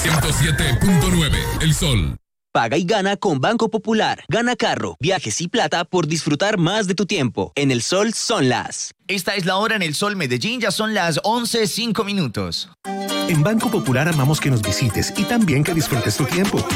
107.9, El Sol. Paga y gana con Banco Popular. Gana carro, viajes y plata por disfrutar más de tu tiempo. En El Sol son las. Esta es la hora en El Sol Medellín, ya son las 11:05. En Banco Popular amamos que nos visites y también que disfrutes tu tiempo.